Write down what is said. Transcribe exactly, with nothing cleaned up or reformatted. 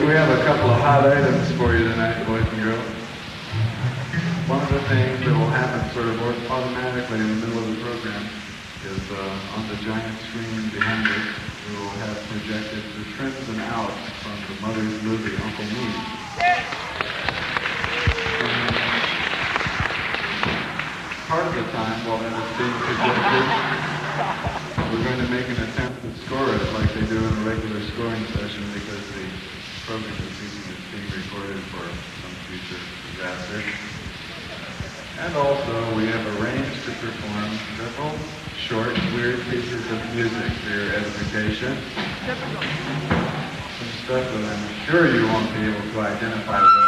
we have a couple of hot items for you tonight, boys and girls. One of the things that will happen sort of automatically in the middle of the program is uh, on the giant screen behind us, we will have projected the trims and outs from the Mother's movie, Uncle Me. Part of the time while that is being projected, we're going to make an attempt to score it like they do in a regular scoring session because the program is being recorded for some future disaster. And also, we have arranged to perform several short, weird pieces of music for your edification. Some stuff that I'm sure you won't be able to identify with.